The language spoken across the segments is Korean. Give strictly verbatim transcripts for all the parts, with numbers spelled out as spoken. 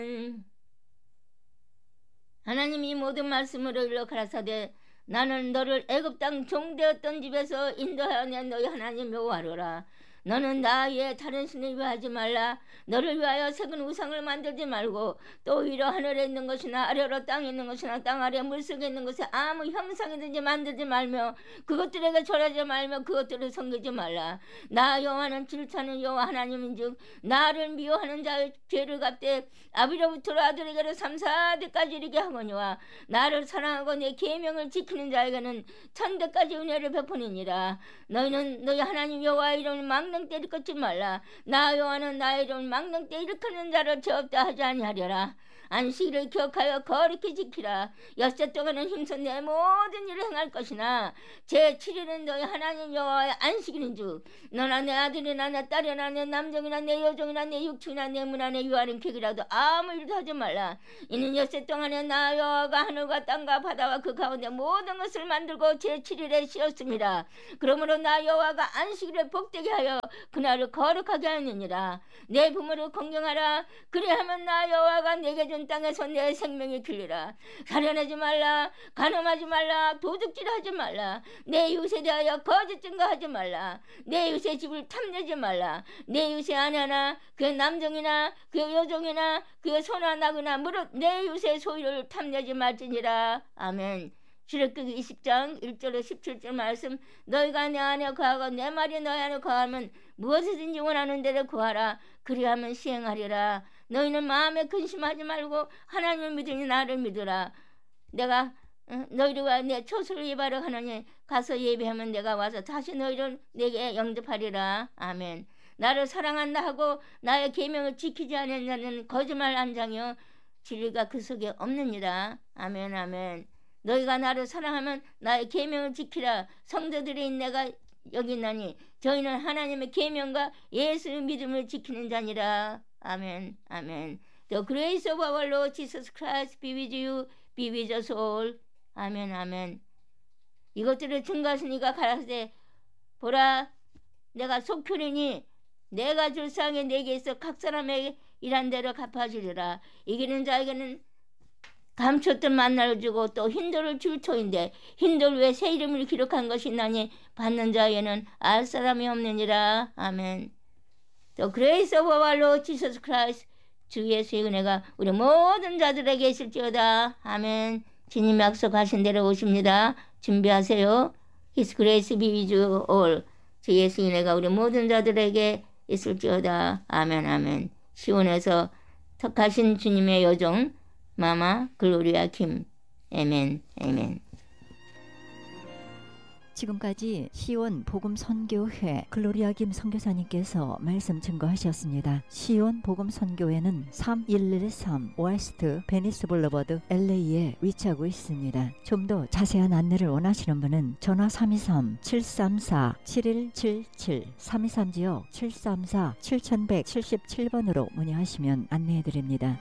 하나님이 모든 말씀으로 일러 가라사대 나는 너를 애굽 땅 종되었던 집에서 인도하여 낸 너희 하나님 여호와로라. 너는 나 외에 다른 신을 위하지 말라. 너를 위하여 색은 우상을 만들지 말고 또 위로 하늘에 있는 것이나 아래로 땅에 있는 것이나 땅 아래 물속에 있는 것에 아무 형상이든지 만들지 말며 그것들에게 절하지 말며 그것들을 섬기지 말라. 나 여호와는 질투하는 여호와 하나님인즉 나를 미워하는 자의 죄를 갚되 아비로부터 아들에게로 삼사대까지 이르게 하거니와 나를 사랑하고 내 계명을 지키는 자에게는 천대까지 은혜를 베푸니니라. 너희는 너희 하나님 여호와의 이름을 망령 때 일컫지 말라. 나 여호와는 나의 이름을 망령 때 일컫는 자를 죄 없다 하지 아니하려라. 안식일을 기억하여 거룩히 지키라. 엿새 동안은 힘써 내 모든 일을 행할 것이나 제칠 일은 너희 하나님 여호와의 안식일인즉 너나 내 아들이나 내 딸이나 내 남종이나 내 여종이나 내 육축이나 내 문화 내 유아인 객이라도 아무 일도 하지 말라. 이는 엿새 동안에 나 여호와가 하늘과 땅과 바다와 그 가운데 모든 것을 만들고 제칠 일에 쉬었습니다. 그러므로 나 여호와가 안식일을 복되게 하여 그날을 거룩하게 하느니라. 내 부모를 공경하라. 그리하면 나 여호와가 내게 준 땅에서 내 생명이 길리라. 살인하지 말라. 간음하지 말라. 도둑질하지 말라. 내 이웃에 대하여 거짓 증거하지 말라. 내 이웃의 집을 탐내지 말라. 내 이웃의 아내나 그의 남종이나 그의 여종이나 그의 소나 나그나 무릇 내 이웃의 소유를 탐내지 말지니라. 아멘. 출애굽기 이십 장 일 절에 십칠 절 말씀. 너희가 내 안에 거하고 내 말이 너희 안에 거하면 무엇이든지 원하는 대로 구하라. 그리하면 시행하리라. 너희는 마음에 근심하지 말고 하나님을 믿으니 나를 믿으라. 내가 너희들과 내 초소를 예배하러 하느니 가서 예배하면 내가 와서 다시 너희를 내게 영접하리라. 아멘. 나를 사랑한다 하고 나의 계명을 지키지 않는 자는 거짓말한 자며 진리가 그 속에 없느니라. 아멘 아멘. 너희가 나를 사랑하면 나의 계명을 지키라. 성도들이 내가 여기 있나니 저희는 하나님의 계명과 예수의 믿음을 지키는 자니라. 아멘 아멘. The grace of our Lord Jesus Christ be with you, be with us all. 아멘 아멘. 이것들을 증거하시니까 가라사대 보라 내가 속효리니 내가 줄 상에 내게 있어 각 사람에게 일한 대로 갚아주리라. 이기는 자에게는 감췄던 만나를 주고 또 흰돌을 줄 터인데 흰돌 위에 새 이름을 기록한 것이 있나니 받는 자에게는 알 사람이 없느니라. 아멘. The grace of our Lord Jesus Christ 주 예수의 은혜가 우리 모든 자들에게 있을지어다. 아멘. 주님 약속하신 대로 오십니다. 준비하세요. His grace be with you all. 주 예수의 은혜가 우리 모든 자들에게 있을지어다. 아멘 아멘. 시온에서 택하신 주님의 여종 마마 글로리아 김. 아멘 아멘. 지금까지 시온 복음 선교회 글로리아 김 선교사님께서 말씀 증거하셨습니다. 시온 복음 선교회는 삼일일삼 웨스트 베니스 블러버드 엘에이에 위치하고 있습니다. 좀 더 자세한 안내를 원하시는 분은 전화 삼이삼 칠삼사 칠일칠칠 삼이삼 지역 칠삼사 칠천백칠십칠 번으로 문의하시면 안내해드립니다.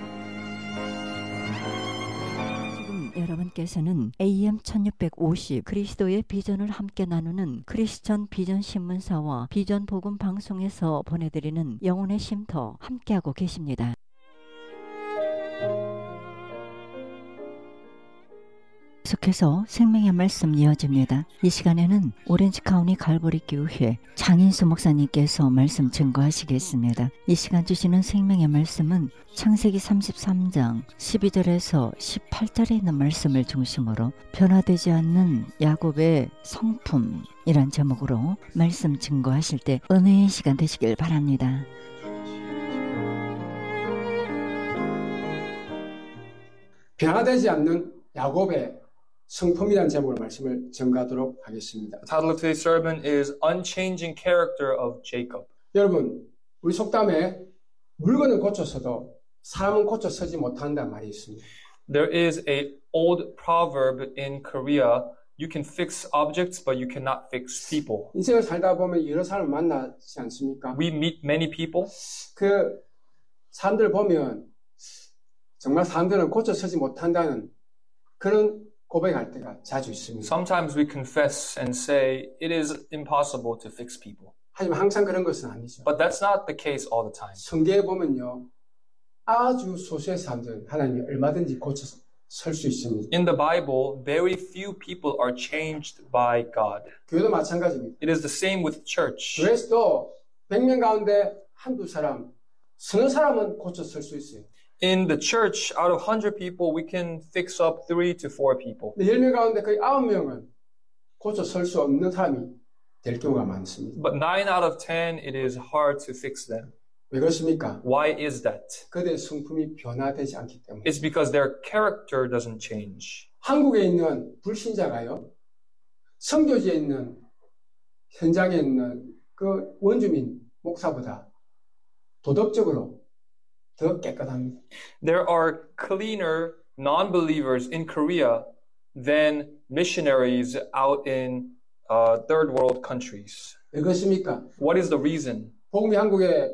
여러분께서는 에이엠 천육백오십 그리스도의 비전을 함께 나누는 크리스천 비전 신문사와 비전 복음 방송에서 보내드리는 영혼의 쉼터 함께하고 계십니다. 계속해서 생명의 말씀 이어집니다. 이 시간에는 오렌지 카운티 갈보리 교회 장인수 목사님께서 말씀 증거하시겠습니다. 이 시간 주시는 생명의 말씀은 창세기 삼십삼 장 십이 절에서 십팔 절에 있는 말씀을 중심으로 변화되지 않는 야곱의 성품이란 제목으로 말씀 증거하실 때 은혜의 시간 되시길 바랍니다. 변화되지 않는 야곱의 성품이라는 제목으로 말씀을 전가하도록 하겠습니다. The title of today's sermon is Unchanging Character of Jacob. 여러분, 우리 속담에 물건은 고쳐서도 사람은 고쳐 서지 못한다는 말이 있습니다. There is a old proverb in Korea. You can fix objects, but you cannot fix people. 인생을 살다 보면 여러 사람을 만나지 않습니까? We meet many people. 그 사람들 보면 정말 사람들은 고쳐 서지 못한다는 그런 고백할 때가 자주 있습니다. Sometimes we confess and say it is impossible to fix people. 하지만 항상 그런 것은 아니죠. But that's not the case all the time. 성경에 보면요, 아주 소수의 사람들은 하나님이 얼마든지 고쳐서 설 수 있습니다. In the Bible, very few people are changed by God. 교회도 마찬가지입니다. It is the same with church. 교회에서도 백 명 가운데 한두 사람, 서너 사람은 고쳐 설 수 있어요. In the church, out of one hundred people, we can fix up three to four people. 근데 열 명 가운데 거의 아홉 명은 고쳐 설 수 없는 사람이 될 경우가 많습니다. But nine out of ten, it is hard to fix them. 왜 그렇습니까? Why is that? 그들의 성품이 변화되지 않기 때문에. It's because their character doesn't change. 한국에 있는 불신자가요, 선교지에 있는, 현장에 있는 그 원주민 목사보다 도덕적으로 더 깨끗합니다. There are cleaner non-believers in Korea than missionaries out in uh, third world countries. 왜 그렇습니까? What is the reason? 복음이 한국에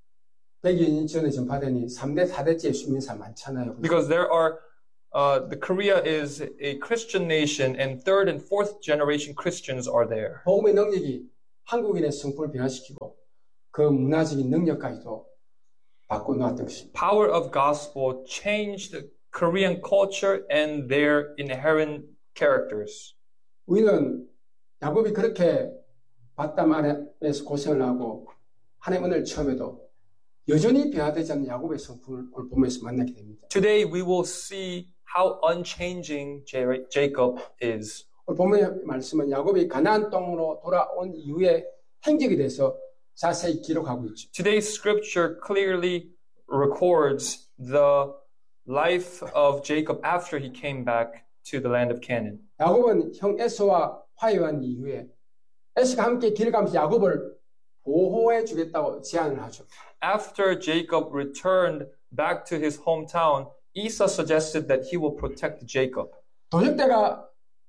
백여 년 전에 전파되니 삼 대, 사 대째 수민사 많잖아요. Because there are, uh, the Korea is a Christian nation, and third and fourth generation Christians are there. 복음의 능력이 한국인의 성품을 변화시키고 그 문화적인 능력까지도 바꿔놓았던 것입니다. Power of gospel changed Korean culture and their inherent characters. 우리는 야곱이 그렇게 바담 안에서 고생을 하고 하나님 은혜를 처음에도 여전히 변화되지 않는 야곱의 성품을 오늘 보면서 만나게 됩니다. Today we will see how unchanging J- Jacob is. 오늘 본문의 말씀은 야곱이 가나안 땅으로 돌아온 이후의 행적에 대해서 자세히 기록하고 있죠. Today's scripture clearly records the life of Jacob after he came back to the land of Canaan. 야곱은 형 에서와 화해한 이후에 에서가 함께 길을 가면서 야곱을 보호해 주겠다고 제안을 하죠. After Jacob returned back to his hometown, Esau suggested that he will protect Jacob. 도적대가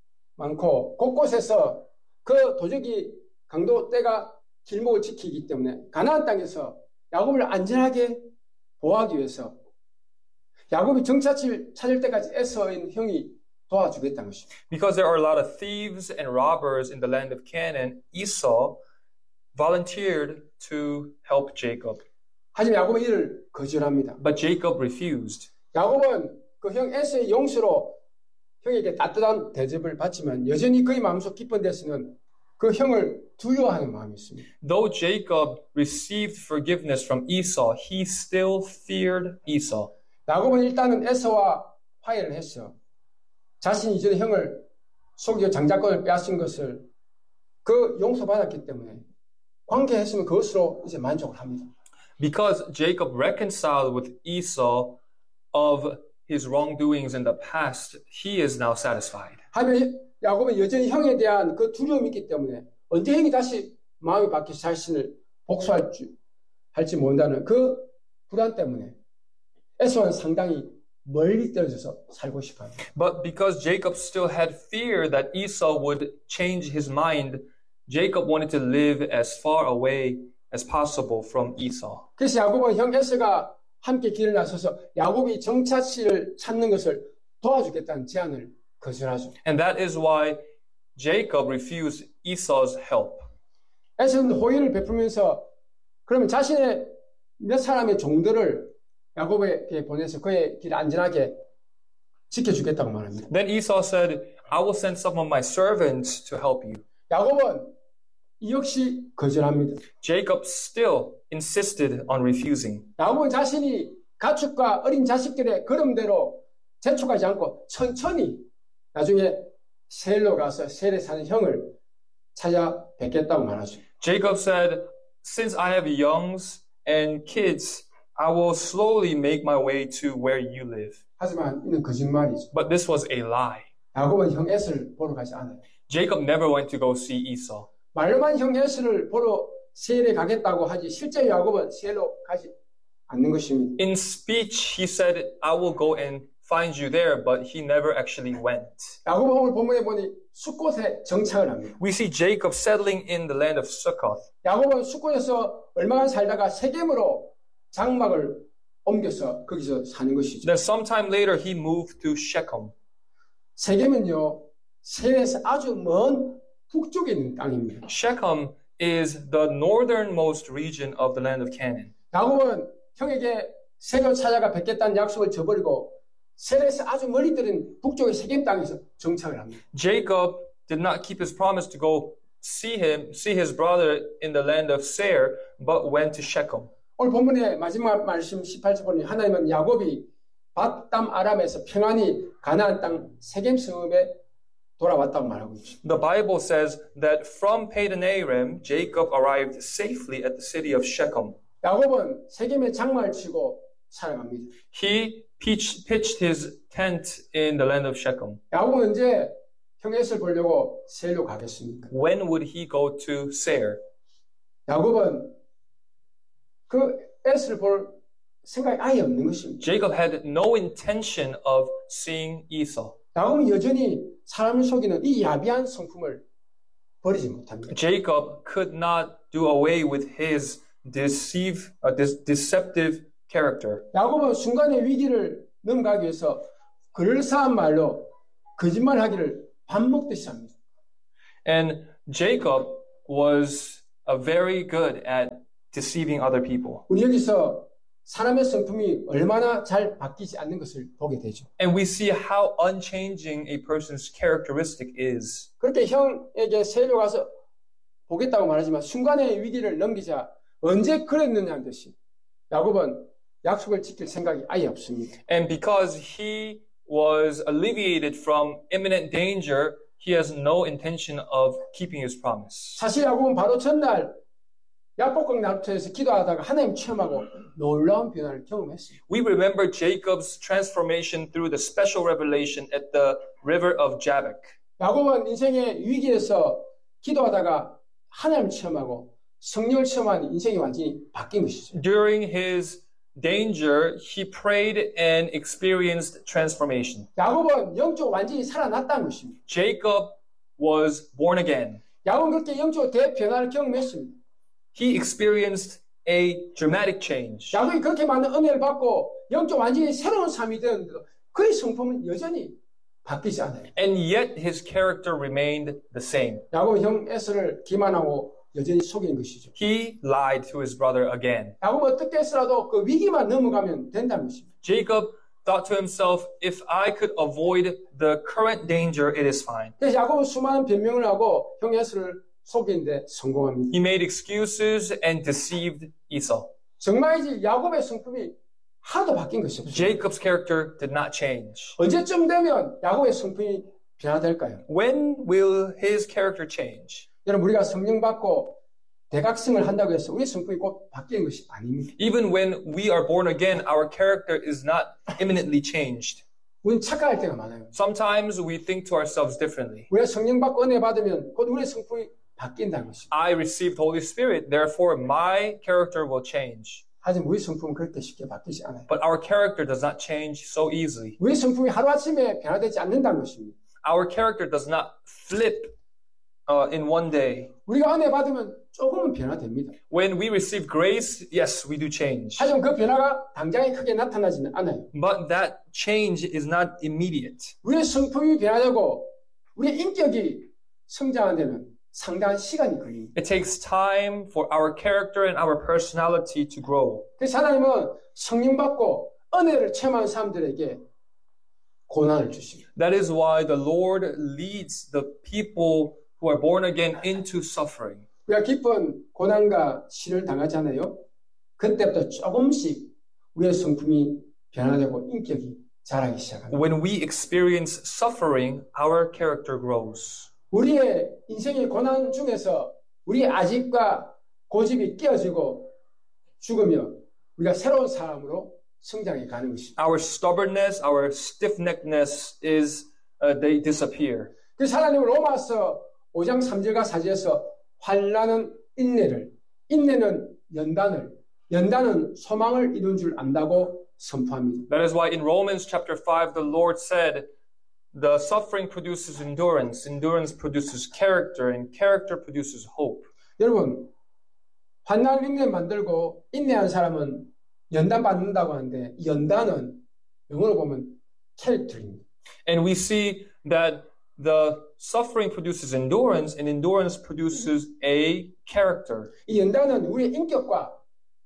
많고 곳곳에서 그 도적이 강도대가 길목을 지키기 때문에 가나안 땅에서 야곱을 안전하게 보호하기 위해서 야곱이 정착지를 찾을 때까지 에서인 형이 도와주겠다는 것입니다. Because there are a lot of thieves and robbers in the land of Canaan, Esau volunteered to help Jacob. 하지만 야곱은 이를 거절합니다. But Jacob refused. 야곱은 그 형 에서의 용서로 형에게 따뜻한 대접을 받지만 여전히 그의 마음속 깊은 데서는 그 형을 두려워하는 마음이 있습니다. Though Jacob received forgiveness from Esau, he still feared Esau. 야곱은 일단은 에서와 화해를 했어. 자신이 이전에 형을 속여 장자권을 빼앗은 것을 그 용서받았기 때문에 관계했으면 그것으로 이제 만족을 합니다. Because Jacob reconciled with Esau of his wrongdoings in the past, he is now satisfied. 하지만 야곱은 여전히 형에 대한 그 두려움이 있기 때문에 언제 형이 다시 마음이 바뀌어 자신을 복수할 줄, 할지 모른다는 그 불안 때문에 에서는 상당히 멀리 떨어져서 살고 싶어요. But because Jacob still had fear that Esau would change his mind, Jacob wanted to live as far away as possible from Esau. 그래서 야곱은 형 에서가 함께 길을 나서서 야곱이 정착지를 찾는 것을 도와주겠다는 제안을 거절하죠. And that is why Jacob refused Esau's help. 에서는 호의를 베풀면서 그러면 자신의 몇 사람의 종들을 야곱에게 보내서 그의 길을 안전하게 지켜주겠다고 말합니다. Then Esau said, I will send some of my servants to help you. 야곱은 이 역시 거절합니다. Jacob still insisted on refusing. 야곱은 자신이 가축과 어린 자식들의 걸음대로 재촉하지 않고 천천히 나중에 셀로 가서 셀에 사는 형을 찾아뵙겠다고 말하죠. Jacob said, since I have youngs and kids, I will slowly make my way to where you live. 하지만 이는 거짓말이죠. But this was a lie. 야곱은 형 에서를 보러 가지 않아요. Jacob never went to go see Esau. 말로만 형 에서를 보러 세일에 가겠다고 하지 실제 야곱은 세일로 가지 않는 것입니다. In speech, he said, I will go and find you there, but he never actually went. 야곱은 오늘 본문에 보니 숫곳에 정착을 합니다. We see Jacob settling in the land of Succoth. 야곱은 숫곳에서 얼마간 살다가 세겜으로 장막을 옮겨서 거기서 사는 것이죠. Then sometime later, he moved to Shechem. 세겜은요, 세일에서 아주 먼 북쪽에 있는 땅입니다. Shechem is the northernmost region of the land of Canaan. 야곱은 형에게 새로 찾아가 뵙겠다는 약속을 저버리고 셀에서 아주 멀리 떨어진 북쪽의 세겜 땅에서 정착을 합니다. Jacob did not keep his promise to go see him, see his brother in the land of Seir, but went to Shechem. 오늘 본문의 마지막 말씀 십팔 절 보니 하나님은 야곱이 밧담 아람에서 평안히 가나안 땅 세겜 성읍에 돌아왔다고 말하고 있습니다. The Bible says that from Padan Aram, Jacob arrived safely at the city of Shechem. 야곱은 세겜에 장막을 치고 살아갑니다. He pitched, pitched his tent in the land of Shechem. 야곱은 언제 형 에서를 보려고 세일로 가겠습니까? When would he go to Seir? 야곱은 그 에서를 볼 생각이 아예 없는 것입니다. Jacob had no intention of seeing Esau. 야곱은 여전히 사람을 속이는 이 야비한 성품을 버리지 못합니다. Jacob could not do away with his deceive, uh, this deceptive character. 야곱은 순간의 위기를 넘어가기 위해서 그럴싸한 말로 거짓말하기를 밥 먹듯이 합니다. And Jacob was uh, very good at deceiving other people. 우리 여기서 사람의 성품이 얼마나 잘 바뀌지 않는 것을 보게 되죠. And we see how unchanging a person's characteristic is. 그렇게 형에게 세일로 가서 보겠다고 말하지만 순간의 위기를 넘기자 언제 그랬느냐는 듯이 야곱은 약속을 지킬 생각이 아예 없습니다. And because he was alleviated from imminent danger, he has no intention of keeping his promise. 사실 야곱은 바로 전날 야복강 나루터에서 기도하다가 하나님 체험하고 놀라운 변화를 경험했습니다. We remember Jacob's transformation through the special revelation at the river of Jabbok. 야곱은 인생의 위기에서 기도하다가 하나님 체험하고 성령을 체험한 인생이 완전히 바뀐 것이죠. During his danger, he prayed and experienced transformation. 야곱은 영적으로 완전히 살아났다는 것입니다. Jacob was born again. 야곱은 그렇게 영적으로 대변화를 경험했습니다. He experienced a dramatic change. 야곱이 그렇게 많은 은혜를 받고 영적으로 완전히 새로운 삶이 되었는데도 그의 성품은 여전히 바뀌지 않아요. And yet his character remained the same. 야곱은 형 에서를 기만하고 여전히 속인 것이죠. He lied to his brother again. 야곱은 어떻게 해서라도 그 위기만 넘어가면 된다는 것입니다. Jacob thought to himself, if I could avoid the current danger, it is fine. 그래서 야곱은 수많은 변명을 하고 형 에서를 속이는데 성공합니다. He made excuses and deceived Esau. 정말이지 야곱의 성품이 하나도 바뀐 것이 없어요. Jacob's character did not change. 언제쯤 되면 야곱의 성품이 변화될까요? When will his character change? 여러분 우리가 성령 받고 대각성을 한다고 해서 우리 성품이 꼭 바뀌는 것이 아닙니다. Even when we are born again, our character is not imminently changed. 우리는 착각할 때가 많아요. Sometimes we think to ourselves differently. 우리가 성령 받고 은혜 받으면 곧 우리의 성품이 바뀐다는 것입니다. I received Holy Spirit, therefore my character will change. 하지만 우리 성품은 그렇게 쉽게 바뀌지 않아요. But our character does not change so easily. 우리 성품이 하루아침에 변화되지 않는다는 것입니다. Our character does not flip uh, in one day. 우리가 은혜 받으면 조금은 변화됩니다. When we receive grace, yes, we do change. 하지만 그 변화가 당장에 크게 나타나지는 않아요. But that change is not immediate. 우리의 성품이 변화되고 우리의 인격이 성장하는 데는 상당한 시간이 걸립니다. It takes time for our character and our personality to grow. 그래서 하나님은 성령 받고 은혜를 체험한 사람들에게 고난을 주십니다. That is why the Lord leads the people who are born again into suffering. 우리가 깊은 고난과 시를 당하잖아요. 그때부터 조금씩 우리의 성품이 변화되고 인격이 자라기 시작합니다. When we experience suffering, our character grows. 우리의 인생의 고난 중에서 우리의 아집과 고집이 깨어지고 죽으며 우리가 새로운 사람으로 성장해 가는 것입니다. Our stubbornness, our stiff-neckedness is uh, they disappear. 그래서 하나님은 로마서 오 장 삼 절과 사 절에서 환난은 인내를, 인내는 연단을, 연단은 소망을 이룬 줄 안다고 선포합니다. That is why in Romans chapter five, the Lord said, the suffering produces endurance, endurance produces character, and character produces hope. 여러분, 환난 인내 만들고 인내한 사람은 연단 받는다고 하는데 연단은 영어로 보면 캐릭터입니다. And we see that the suffering produces endurance, and endurance produces a character. 이 연단은 우리의 인격과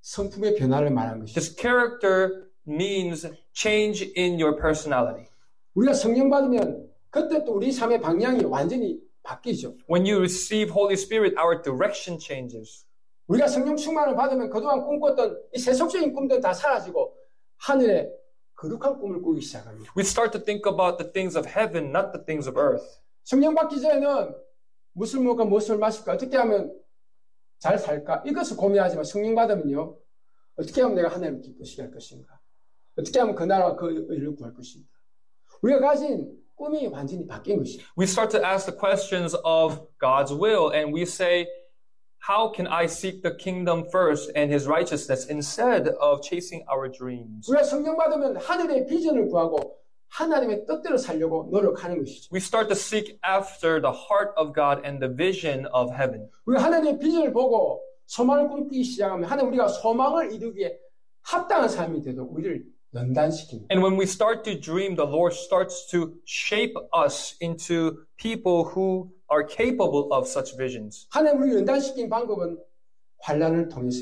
성품의 변화를 말하는 것이죠. His character means change in your personality. 우리가 성령 받으면 그때 또 우리 삶의 방향이 완전히 바뀌죠. When you receive Holy Spirit, our direction changes. 우리가 성령 충만을 받으면 그동안 꿈꿨던 이 세속적인 꿈들은 다 사라지고 하늘에 거룩한 꿈을 꾸기 시작합니다. We start to think about the things of heaven, not the things of earth. 성령 받기 전에는 무엇을 먹을까 무엇을 마실까 어떻게 하면 잘 살까 이것을 고민하지만 성령 받으면요 어떻게 하면 내가 하나님을 기쁘시게 할 것인가 어떻게 하면 그 나라와 그 의를 구할 것인가 우리가 가진 꿈이 완전히 바뀐 것이죠. We start to ask the questions of God's will, and we say, how can I seek the kingdom first and His righteousness instead of chasing our dreams? 우리가 성령 받으면 하늘의 비전을 구하고 하나님의 뜻대로 살려고 노력하는 것이죠. We start to seek after the heart of God and the vision of heaven. 우리가 하나님의 비전을 보고 소망을 꿈꾸기 시작하면 하나님 우리가 소망을 이루기에 합당한 삶이 되도록 우리를 연단시킵니다. And when we start to dream, the Lord starts to shape us into people who are capable of such visions. 하나님 우리를 연단시킨 방법은 환난을 통해서